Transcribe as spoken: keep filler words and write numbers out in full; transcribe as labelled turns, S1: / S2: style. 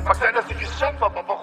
S1: Mag sein, dass ich es schaffe, aber warum?